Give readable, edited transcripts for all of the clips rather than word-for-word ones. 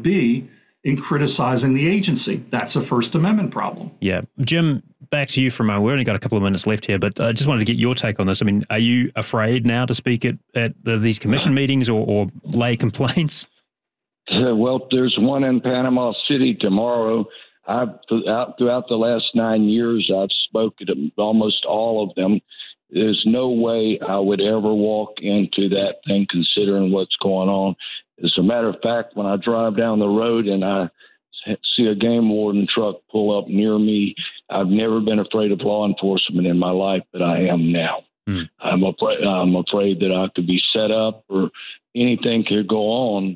would be in criticizing the agency. That's a First Amendment problem. Yeah. Jim, back to you for a moment. We've only got a couple of minutes left here, but I just wanted to get your take on this. I mean, are you afraid now to speak at these commission meetings or lay complaints? Well, there's one in Panama City tomorrow. Throughout the last 9 years, I've spoken to almost all of them. There's no way I would ever walk into that thing considering what's going on. As a matter of fact, when I drive down the road and I see a game warden truck pull up near me, I've never been afraid of law enforcement in my life, but I am now. I'm afraid that I could be set up or anything could go on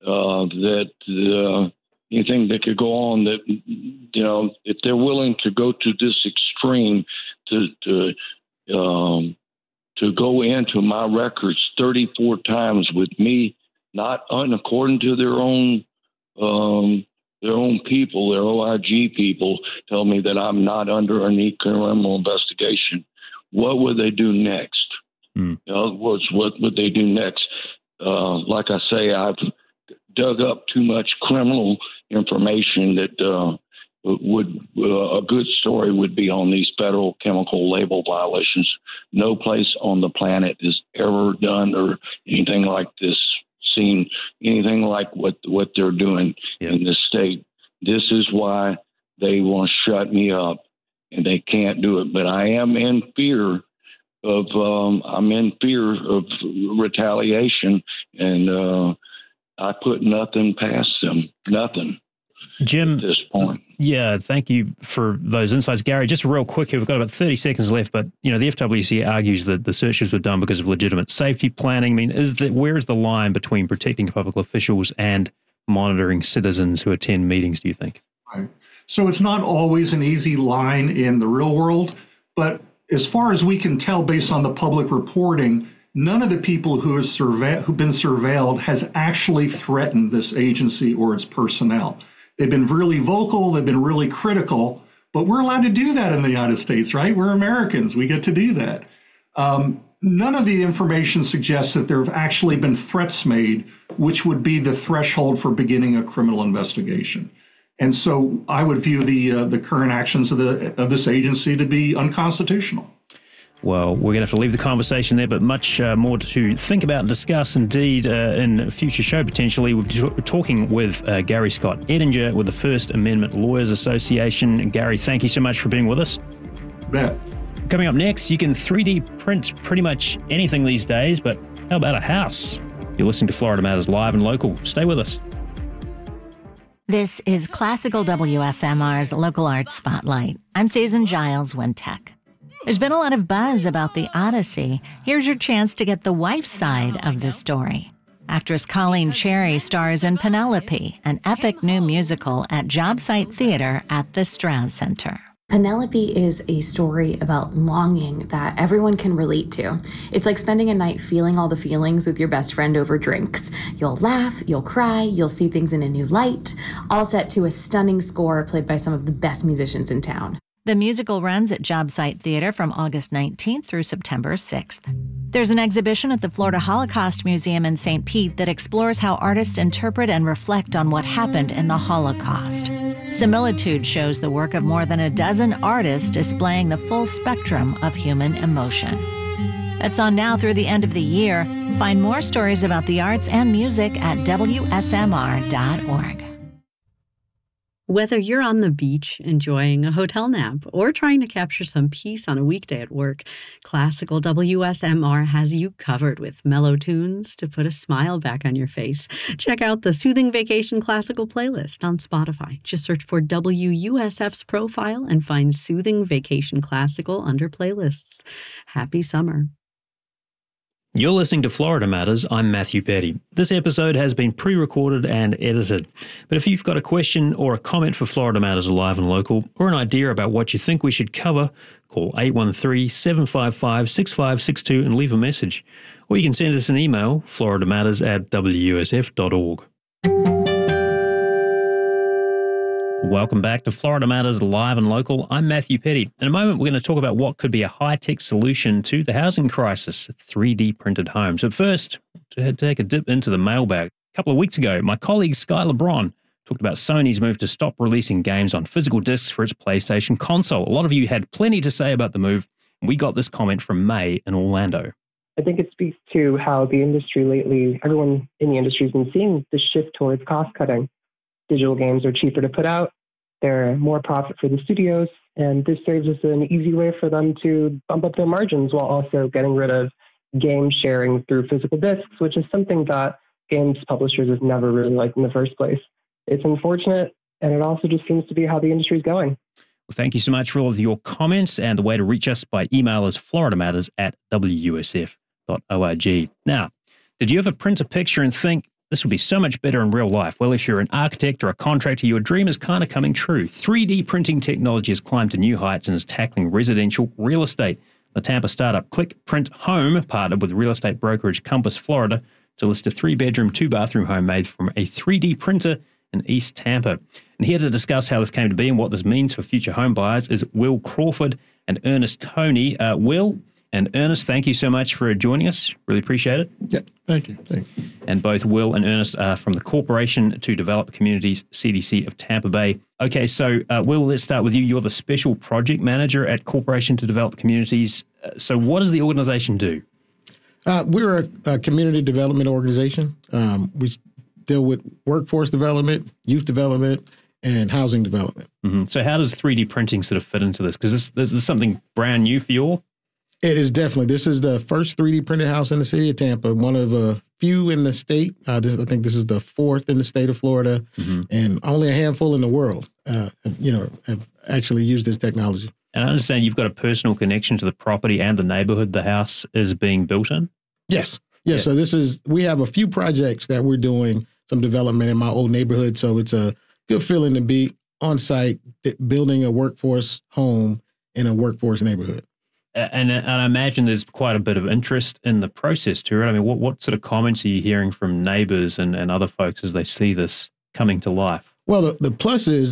anything that could go on that, you know, if they're willing to go to this extreme to go into my records 34 times with me, not according to their own people, their OIG people tell me that I'm not under any criminal investigation. What would they do next? In other words, what would they do next? Like I say, I've dug up too much criminal information that a good story would be on these federal chemical label violations. No place on the planet has ever done or anything like this, seen anything like what they're doing in this state. This is why they want to shut me up, and they can't do it. But I am in fear of retaliation, and I put nothing past them, nothing. Jim, at this point. Yeah, thank you for those insights. Gary, just real quick here, we've got about 30 seconds left, but you know, the FWC argues that the searches were done because of legitimate safety planning. I mean, where is the line between protecting public officials and monitoring citizens who attend meetings, do you think? Right. So it's not always an easy line in the real world, but as far as we can tell based on the public reporting, none of the people who've been surveilled has actually threatened this agency or its personnel. They've been really vocal, they've been really critical, but we're allowed to do that in the United States, right? We're Americans, we get to do that. None of the information suggests that there have actually been threats made, which would be the threshold for beginning a criminal investigation. And so I would view the current actions of this agency to be unconstitutional. Well, we're going to have to leave the conversation there, but much more to think about and discuss indeed in a future show potentially. We're talking with Gary Scott Ettinger with the First Amendment Lawyers Association. Gary, thank you so much for being with us. Bet. Coming up next, you can 3D print pretty much anything these days, but how about a house? You're listening to Florida Matters Live and Local. Stay with us. This is Classical WSMR's Local Arts Spotlight. I'm Susan Giles Wintech. There's been a lot of buzz about the Odyssey. Here's your chance to get the wife's side of this story. Actress Colleen Cherry stars in Penelope, an epic new musical at Job Site Theater at the Strauss Center. Penelope is a story about longing that everyone can relate to. It's like spending a night feeling all the feelings with your best friend over drinks. You'll laugh, you'll cry, you'll see things in a new light, all set to a stunning score played by some of the best musicians in town. The musical runs at Job Site Theater from August 19th through September 6th. There's an exhibition at the Florida Holocaust Museum in St. Pete that explores how artists interpret and reflect on what happened in the Holocaust. Similitude shows the work of more than a dozen artists displaying the full spectrum of human emotion. That's on now through the end of the year. Find more stories about the arts and music at WSMR.org. Whether you're on the beach enjoying a hotel nap or trying to capture some peace on a weekday at work, Classical WSMR has you covered with mellow tunes to put a smile back on your face. Check out the Soothing Vacation Classical playlist on Spotify. Just search for WUSF's profile and find Soothing Vacation Classical under playlists. Happy summer. You're listening to Florida Matters. I'm Matthew Petty. This episode has been pre-recorded and edited. But if you've got a question or a comment for Florida Matters Live and Local, or an idea about what you think we should cover, call 813-755-6562 and leave a message. Or you can send us an email, floridamatters@wusf.org. Welcome back to Florida Matters Live and Local. I'm Matthew Petty. In a moment, we're going to talk about what could be a high-tech solution to the housing crisis, 3D printed homes. But first, to take a dip into the mailbag. couple of weeks ago, my colleague Skylar Braun talked about Sony's move to stop releasing games on physical discs for its PlayStation console. A lot of you had plenty to say about the move. We got this comment from May in Orlando. I think it speaks to how the industry lately, everyone in the industry has been seeing the shift towards cost cutting. Digital games are cheaper to put out. They're more profit for the studios. And this serves as an easy way for them to bump up their margins while also getting rid of game sharing through physical discs, which is something that games publishers have never really liked in the first place. It's unfortunate, and it also just seems to be how the industry is going. Well, thank you so much for all of your comments. And the way to reach us by email is floridamatters@wusf.org. Now, did you ever print a picture and think, this would be so much better in real life? Well, if you're an architect or a contractor, your dream is kind of coming true. 3D printing technology has climbed to new heights and is tackling residential real estate. The Tampa startup Click Print Home partnered with real estate brokerage Compass Florida to list a 3-bedroom, 2-bathroom home made from a 3D printer in East Tampa. And here to discuss how this came to be and what this means for future home buyers is Will Crawford and Ernest Coney. Will and Ernest, thank you so much for joining us. Really appreciate it. Yeah, thank you. Thank you. And both Will and Ernest are from the Corporation to Develop Communities, CDC of Tampa Bay. Okay, so Will, let's start with you. You're the Special Project Manager at Corporation to Develop Communities. So what does the organization do? We're a community development organization. We deal with workforce development, youth development, and housing development. Mm-hmm. So how does 3D printing sort of fit into this? Because this is something brand new for you all? It is definitely. This is the first 3D printed house in the city of Tampa, one of a few in the state. I think this is the 4th in the state of Florida, and only a handful in the world, have actually used this technology. And I understand you've got a personal connection to the property and the neighborhood the house is being built in? Yes. Yeah. So we have a few projects that we're doing some development in my old neighborhood. So it's a good feeling to be on site, building a workforce home in a workforce neighborhood. And I imagine there's quite a bit of interest in the process too, right? I mean, what sort of comments are you hearing from neighbors and other folks as they see this coming to life? Well, the plus is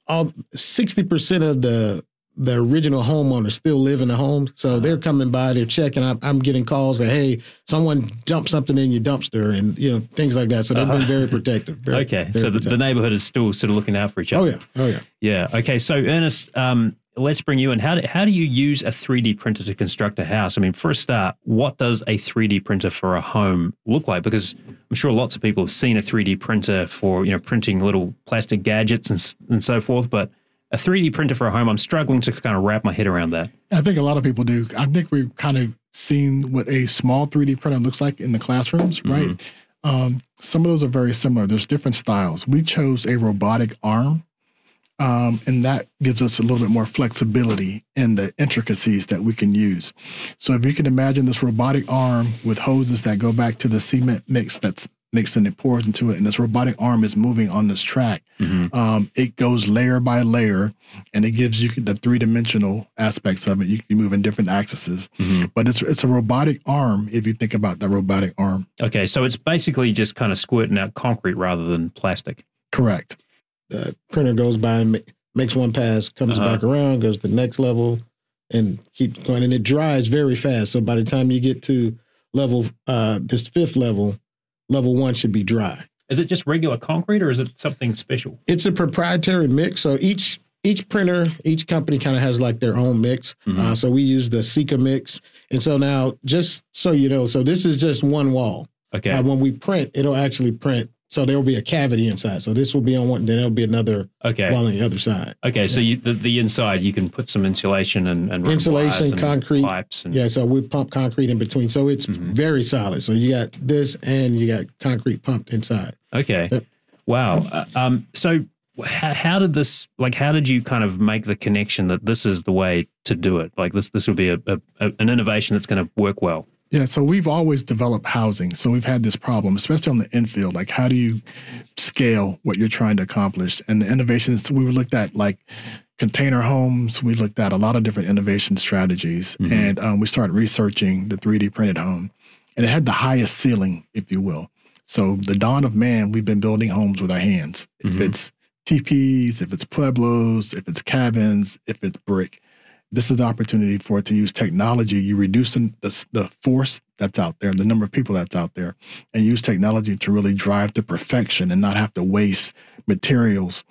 60% of the original homeowners still live in the homes. So they're coming by, they're checking. I'm getting calls that, hey, someone dumped something in your dumpster and, things like that. So they've been very protective. The neighborhood is still sort of looking out for each other. Oh, yeah. Yeah. Okay. So, Ernest, let's bring you in. How do you use a 3D printer to construct a house? I mean, for a start, what does a 3D printer for a home look like? Because I'm sure lots of people have seen a 3D printer for, printing little plastic gadgets and so forth, but a 3D printer for a home, I'm struggling to kind of wrap my head around that. I think a lot of people do. I think we've kind of seen what a small 3D printer looks like in the classrooms, right? Some of those are very similar. There's different styles. We chose a robotic arm, and that gives us a little bit more flexibility in the intricacies that we can use. So if you can imagine this robotic arm with hoses that go back to the cement mix that's mixed and it pours into it, and this robotic arm is moving on this track. It goes layer by layer, and it gives you the 3-dimensional aspects of it. You can move in different axes, but it's a robotic arm if you think about that robotic arm. Okay, so it's basically just kind of squirting out concrete rather than plastic. Correct. The printer goes by and makes one pass, comes back around, goes to the next level, and keeps going. And it dries very fast. So by the time you get to level, this 5th level 1 should be dry. Is it just regular concrete or is it something special? It's a proprietary mix. So each printer, each company kind of has like their own mix. So we use the Sika mix. And so now, just so you know, so this is just one wall. Okay. When we print, it'll actually print. So there will be a cavity inside. So this will be on one, then there'll be another wall on the other side. Okay, so the inside, you can put some insulation and insulation, concrete, pipes. So we pump concrete in between. So it's very solid. So you got this and you got concrete pumped inside. Okay. Wow. So how did this, how did you kind of make the connection that this is the way to do it? Like this would be an innovation that's going to work well. Yeah, so we've always developed housing. So we've had this problem, especially on the infield. Like, how do you scale what you're trying to accomplish? And the innovations, we looked at container homes. We looked at a lot of different innovation strategies. And we started researching the 3D printed home. And it had the highest ceiling, if you will. So the dawn of man, we've been building homes with our hands. If it's teepees, if it's pueblos, if it's cabins, if it's brick. this is the opportunity for it to use technology. You reduce the force that's out there, the number of people that's out there, and use technology to really drive to perfection and not have to waste materials.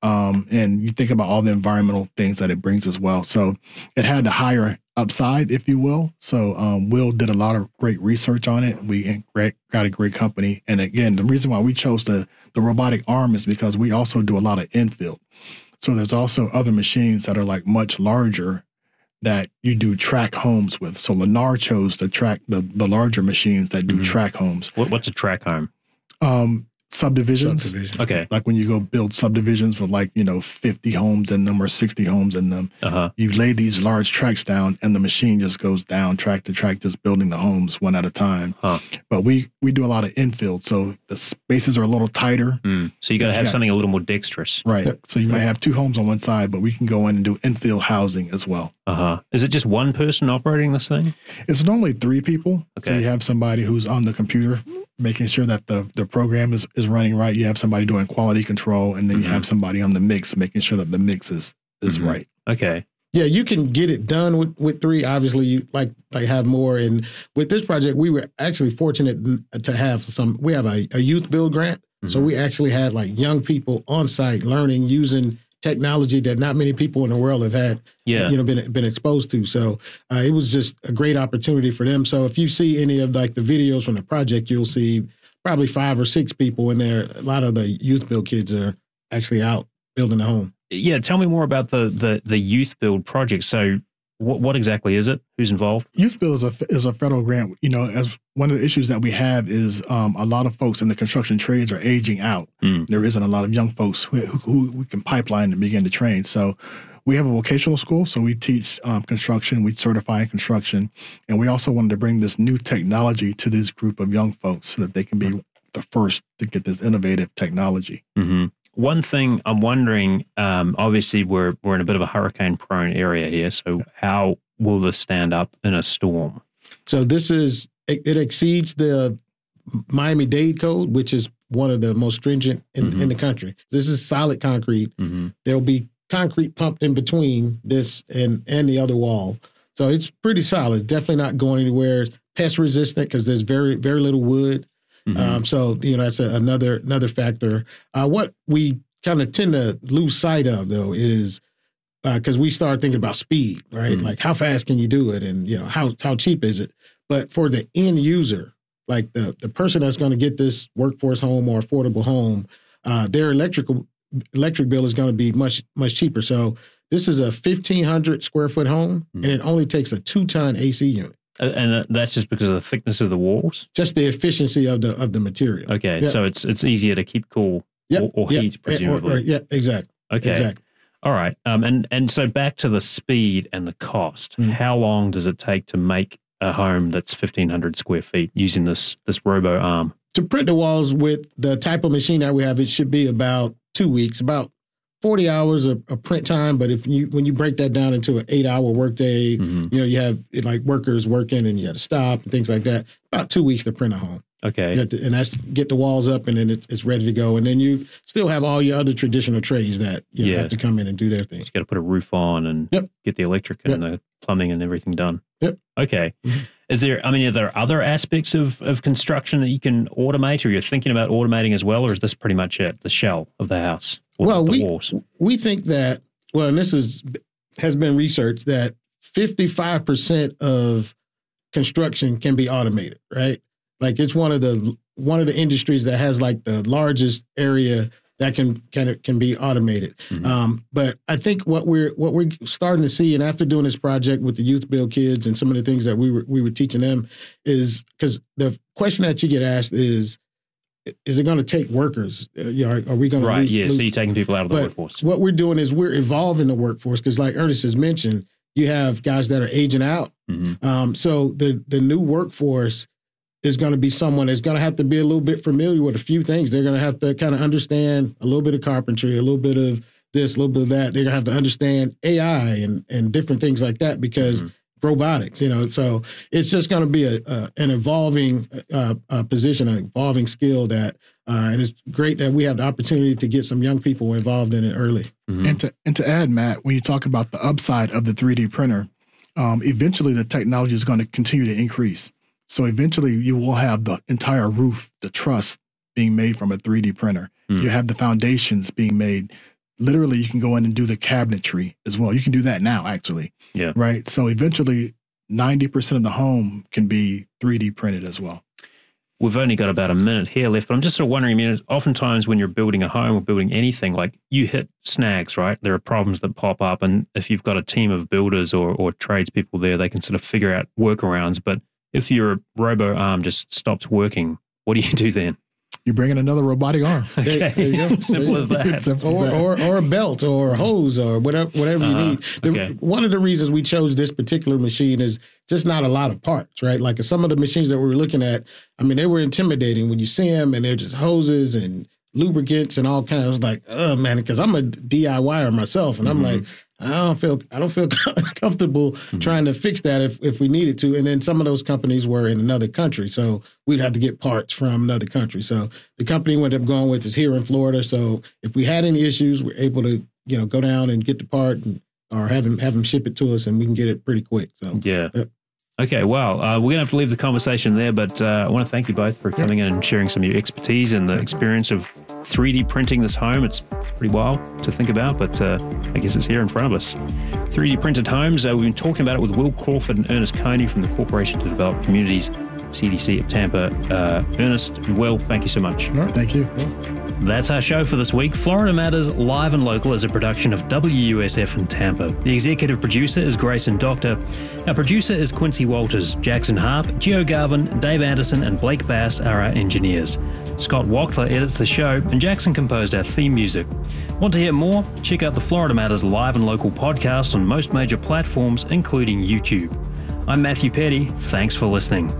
And you think about all the environmental things that it brings as well. So it had the higher upside, if you will. So Will did a lot of great research on it. We got a great company. And again, the reason why we chose the robotic arm is because we also do a lot of infield. So there's also other machines that are like much larger that you do track homes with. So Lennar chose to track the larger machines that do track homes. What's a track home? Subdivisions. Okay. Like when you go build subdivisions with 50 homes in them or 60 homes in them, you lay these large tracks down and the machine just goes down track to track, just building the homes one at a time. But we do a lot of infield, so the spaces are a little tighter. So you got to have something a little more dexterous. Right. So you might have 2 homes on one side, but we can go in and do infield housing as well. Is it just one person operating this thing? It's normally 3 people. Okay. So you have somebody who's on the computer making sure that the program is running right. You have somebody doing quality control, and then you have somebody on the mix making sure that the mix is right. Okay. Yeah, you can get it done with 3. Obviously, you like have more. And with this project, we were actually fortunate to have we have a youth build grant. So we actually had young people on site learning using technology that not many people in the world have had, been exposed to. So it was just a great opportunity for them. So if you see any of the videos from the project, you'll see probably 5 or 6 people in there. A lot of the youth build kids are actually out building the home. Yeah, tell me more about the youth build project. So what exactly is it? Who's involved? Youth build is a federal grant. As one of the issues that we have is a lot of folks in the construction trades are aging out. There isn't a lot of young folks who we can pipeline and begin to train. So we have a vocational school, so we teach construction, we certify in construction, and we also wanted to bring this new technology to this group of young folks so that they can be the first to get this innovative technology. One thing I'm wondering, obviously we're in a bit of a hurricane-prone area here, so how will this stand up in a storm? So it exceeds the Miami-Dade code, which is one of the most stringent in the country. This is solid concrete. There'll be concrete pumped in between this and the other wall. So it's pretty solid, definitely not going anywhere. It's pest resistant because there's very, very little wood. So, that's another factor. What we kind of tend to lose sight of, though, is because we start thinking about speed, right? Like how fast can you do it, and how cheap is it? But for the end user, like the person that's going to get this workforce home or affordable home, their electric bill is going to be much cheaper. So this is a 1,500 square foot home, and it only takes a 2-ton AC unit. And that's just because of the thickness of the walls? Just the efficiency of the material. Okay, so it's easier to keep cool or heat, presumably. Exactly. Okay. Exactly. All right. And so back to the speed and the cost. How long does it take to make a home that's 1,500 square feet using this robo arm? To print the walls with the type of machine that we have, it should be about 2 weeks, about 40 hours of print time. But when you break that down into an 8-hour workday, you have workers working and you got to stop and things like that. About 2 weeks to print a home. Okay. And that's get the walls up and then it's ready to go. And then you still have all your other traditional trades that have to come in and do their thing. You got to put a roof on and get the electric and the plumbing and everything done. Okay. Are there other aspects of construction that you can automate, or you're thinking about automating as well, or is this pretty much it, the shell of the house? We think that, and this has been researched, that 55% of construction can be automated, right? Like it's one of the industries that has the largest area that can be automated. But I think what we're starting to see, and after doing this project with the youth build kids and some of the things that we were teaching them, is because the question that you get asked is it going to take workers? Are we going to lose? So you're taking people out of the workforce. What we're doing is we're evolving the workforce because, like Ernest has mentioned, you have guys that are aging out. So the new workforce is going to be someone that's going to have to be a little bit familiar with a few things. They're going to have to kind of understand a little bit of carpentry, a little bit of this, a little bit of that. They're going to have to understand AI and different things like that because robotics, So it's just going to be an evolving position, an evolving skill that And it's great that we have the opportunity to get some young people involved in it early. Mm-hmm. And to add, Matt, when you talk about the upside of the 3D printer, eventually the technology is going to continue to increase. So eventually you will have the entire roof, the truss being made from a 3D printer. You have the foundations being made. Literally, you can go in and do the cabinetry as well. You can do that now, actually. Yeah. Right? So eventually 90% of the home can be 3D printed as well. We've only got about a minute here left, but I'm just sort of wondering, I mean, oftentimes when you're building a home or building anything, like you hit snags, right? There are problems that pop up, and if you've got a team of builders or tradespeople there, they can sort of figure out workarounds. But if your robo arm just stops working, what do you do then? You bring in another robotic arm. Okay, there you go. Simple as that. Or a belt or a hose or whatever you need. One of the reasons we chose this particular machine is just not a lot of parts, right? Like some of the machines that we were looking at, I mean, they were intimidating when you see them, and they're just hoses and lubricants and all kinds. Like, oh man, because I'm a DIYer myself, and I'm like, I don't feel comfortable trying to fix that if we needed to. And then some of those companies were in another country, so we'd have to get parts from another country. So the company we ended up going with is here in Florida. So if we had any issues, we're able to go down and get the part or have them ship it to us, and we can get it pretty quick. So yeah. Okay, well, we're going to have to leave the conversation there, but I want to thank you both for coming in and sharing some of your expertise and the experience of 3D printing this home. It's pretty wild to think about, but I guess it's here in front of us. 3D printed homes, we've been talking about it with Will Crawford and Ernest Coney from the Corporation to Develop Communities, CDC of Tampa. Ernest and Will, thank you so much. All right, thank you. That's our show for this week. Florida Matters Live and Local is a production of WUSF in Tampa. The executive producer is Grayson Doctor. Our producer is Quincy Walters. Jackson Harp, Gio Garvin, Dave Anderson, and Blake Bass are our engineers. Scott Wachtler edits the show, and Jackson composed our theme music. Want to hear more? Check out the Florida Matters Live and Local podcast on most major platforms, including YouTube. I'm Matthew Petty. Thanks for listening.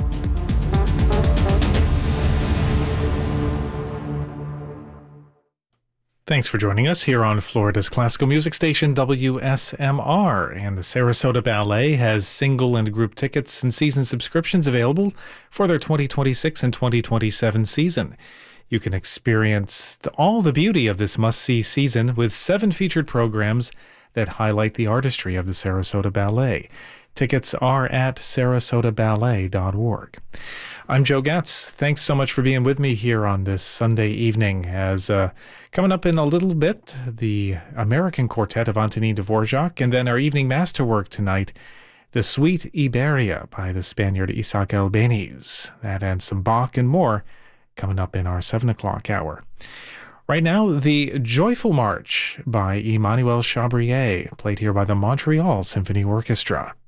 Thanks for joining us here on Florida's classical music station, WSMR. And the Sarasota Ballet has single and group tickets and season subscriptions available for their 2026 and 2027 season. You can experience all the beauty of this must-see season with 7 featured programs that highlight the artistry of the Sarasota Ballet. Tickets are at sarasotaballet.org. I'm Joe Gatz. Thanks so much for being with me here on this Sunday evening. As coming up in a little bit, the American Quartet of Antonin Dvorak, and then our evening masterwork tonight, the Suite Iberia by the Spaniard Isaac Albéniz. That and some Bach and more coming up in our 7 o'clock hour. Right now, the Joyful March by Emmanuel Chabrier, played here by the Montreal Symphony Orchestra.